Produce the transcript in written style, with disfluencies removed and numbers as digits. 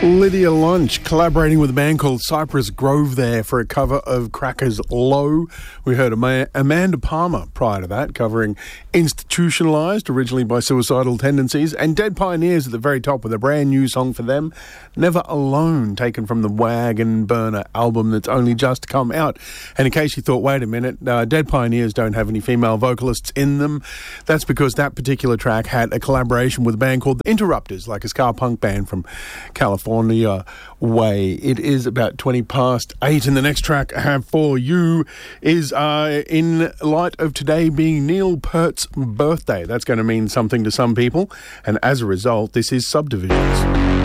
Lydia Lunch collaborating with a band called Cypress Grove there for a cover of Crackers Low. We heard Amanda Palmer prior to that covering Institutionalized, originally by Suicidal Tendencies, and Dead Pioneers at the very top with a brand new song for them, Never Alone, taken from the Wagon Burner album that's only just come out. And in case you thought, wait a minute, Dead Pioneers don't have any female vocalists in them, that's because that particular track had a collaboration with a band called The Interrupters, like a ska punk band from California way. It is about 20 past 8, and the next track I have for you is in light of today being Neil Peart's birthday. That's going to mean something to some people, and as a result, this is Subdivisions.